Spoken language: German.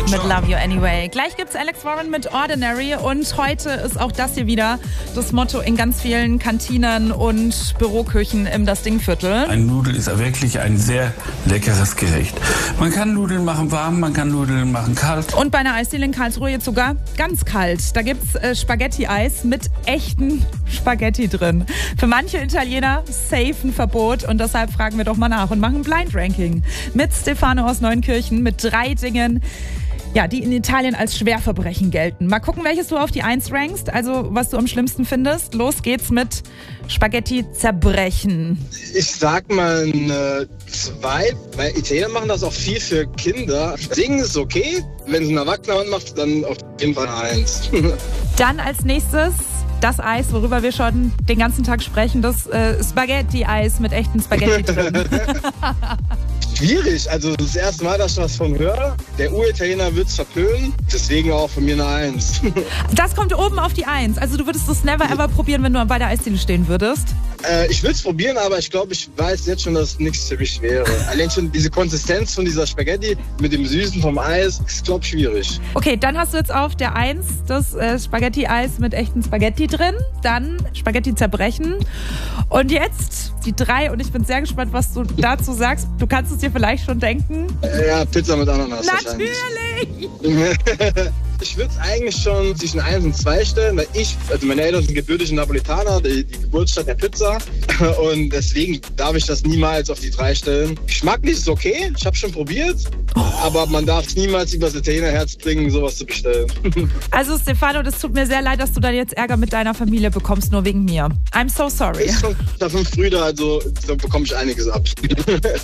mit Love You Anyway. Gleich gibt's Alex Warren mit Ordinary und heute ist auch das hier wieder das Motto in ganz vielen Kantinen und Büroküchen im Das Ding-Viertel. Ein Nudel ist wirklich ein sehr leckeres Gericht. Man kann Nudeln machen warm, man kann Nudeln machen kalt. Und bei einer Eisdiele in Karlsruhe jetzt sogar ganz kalt. Da gibt's Spaghetti-Eis mit echten Spaghetti drin. Für manche Italiener safe ein Verbot und deshalb fragen wir doch mal nach und machen ein Blind-Ranking mit Stefano aus Neunkirchen mit 3 Dingen, ja, die in Italien als Schwerverbrechen gelten. Mal gucken, welches du auf die 1 rankst, also was du am schlimmsten findest. Los geht's mit Spaghetti-Zerbrechen. Ich sag mal eine 2, weil Italiener machen das auch viel für Kinder. Singen ist okay, wenn es ein Erwachsener macht, dann auf jeden Fall eine 1. Dann als nächstes das Eis, worüber wir schon den ganzen Tag sprechen, das Spaghetti-Eis mit echten Spaghetti drin. Schwierig, also das erste Mal, dass ich was von höre. Der Uritaliener wird es verpönen, deswegen auch von mir eine 1. Das kommt oben auf die 1. Also du würdest das never ever probieren, wenn du bei der Eisdiele stehen würdest? Ich würde es probieren, aber ich glaube, ich weiß jetzt schon, dass es nichts für mich wäre. Allein schon diese Konsistenz von dieser Spaghetti mit dem Süßen vom Eis ist, glaube ich, schwierig. Okay, dann hast du jetzt auf der 1 das Spaghetti-Eis mit echten Spaghetti drin. Dann Spaghetti zerbrechen. Und jetzt die 3 und ich bin sehr gespannt, was du dazu sagst. Du kannst es dir vielleicht schon denken. Ja, Pizza mit Ananas. Natürlich! Ich würde es eigentlich schon zwischen 1 und 2 stellen, weil meine Eltern sind gebürtige Napolitaner, die Geburtsstadt der Pizza. Und deswegen darf ich das niemals auf die 3 stellen. Geschmacklich ist okay, ich habe schon probiert, aber man darf es niemals übers Italienerherz bringen, sowas zu bestellen. Also Stefano, das tut mir sehr leid, dass du dann jetzt Ärger mit deiner Familie bekommst, nur wegen mir. I'm so sorry. Ich bin 5 Brüder, also da bekomme ich einiges ab.